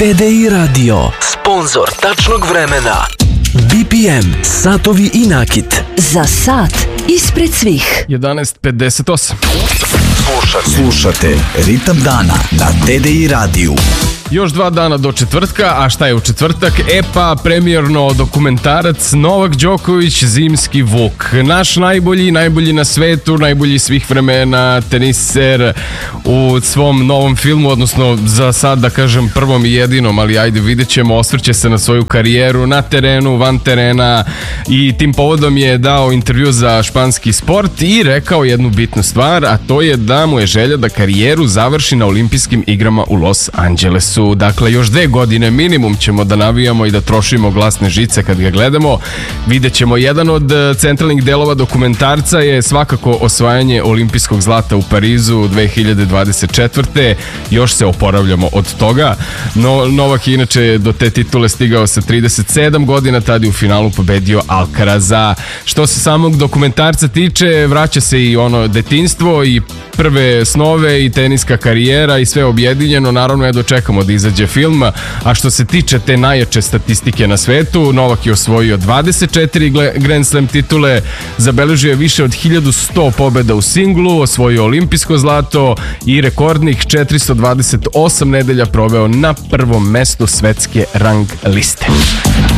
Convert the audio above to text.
TDI Radio, sponzor tačnog vremena. BPM, satovi i nakit. Za sat ispred svih. 11:58. Slušate Ritam dana na TDI radiju. Još 2 dana do četvrtka, a šta je u četvrtak? Premijerno dokumentarac Novak Đoković, Zimski Vuk. Naš najbolji na svetu, najbolji svih vremena, teniser u svom novom filmu, odnosno za sad da kažem prvom i jedinom, ali ajde vidjet ćemo, osvrće se na svoju karijeru na terenu, van terena i tim povodom je dao intervju za Španski sport i rekao jednu bitnu stvar, a to je da mu je želja da karijeru završi na olimpijskim igrama u Los Angelesu. Dakle, još 2 godine minimum ćemo da navijamo i da trošimo glasne žice kad ga gledamo. Vidjet ćemo, jedan od centralnih delova dokumentarca je svakako osvajanje olimpijskog zlata u Parizu 2024. Još se oporavljamo od toga. Novak je inače do te titule stigao sa 37 godina, tada je u finalu pobedio Alcaraza. Što se samog dokumentarca tiče, vraća se i ono detinjstvo i prve snove i teniska karijera i sve objedinjeno. Naravno, dočekamo da izađe film, a što se tiče te najjače statistike na svetu, Novak je osvojio 24 Grand Slam titule, zabeležio je više od 1100 pobjeda u singlu, osvojio olimpijsko zlato i rekordnih 428 nedelja proveo na prvom mestu svetske rang liste.